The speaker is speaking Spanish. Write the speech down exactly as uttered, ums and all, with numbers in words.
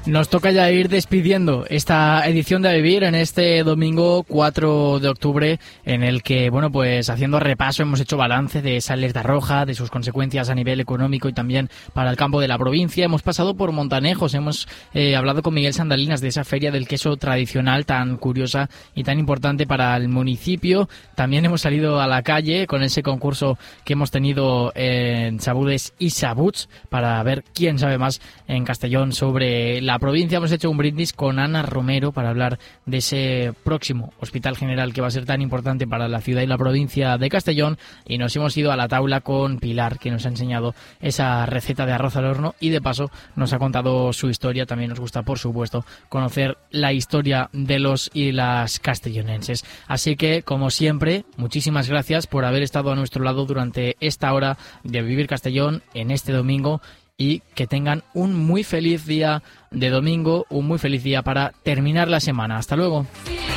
Nos toca ya ir despidiendo esta edición de A Vivir en este domingo cuatro de octubre, en el que, bueno, pues haciendo repaso hemos hecho balance de esa alerta roja, de sus consecuencias a nivel económico y también para el campo de la provincia. Hemos pasado por Montanejos, hemos eh, hablado con Miguel Sandalinas de esa feria del queso tradicional tan curiosa y tan importante para el municipio. También hemos salido a la calle con ese concurso que hemos tenido en Sabudes y Sabuts para ver quién sabe más en Castellón sobre la provincia. Hemos hecho un brindis con Ana Romero para hablar de ese próximo Hospital General que va a ser tan importante para la ciudad y la provincia de Castellón, y nos hemos ido a la taula con Pilar, que nos ha enseñado esa receta de arroz al horno y de paso nos ha contado su historia. También nos gusta, por supuesto, conocer la historia de los y las castellonenses. Así que, como siempre, muchísimas gracias por haber estado a nuestro lado durante esta hora de Vivir Castellón en este domingo, y que tengan un muy feliz día de domingo, un muy feliz día para terminar la semana. Hasta luego.